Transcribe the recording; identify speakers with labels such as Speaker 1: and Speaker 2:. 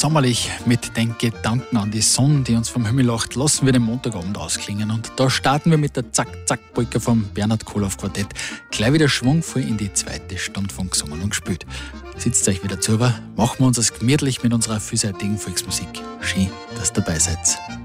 Speaker 1: sommerlich mit den Gedanken an die Sonne, die uns vom Himmel lacht, lassen wir den Montagabend ausklingen. Und da starten wir mit der Zack-Zack-Polka vom Bernhard Koloff Quartett gleich wieder schwungvoll in die zweite Stunde von gesungen und gespielt. Sitzt euch wieder zu, machen wir uns das gemütlich mit unserer vielseitigen Volksmusik. Schön, dass ihr dabei seid.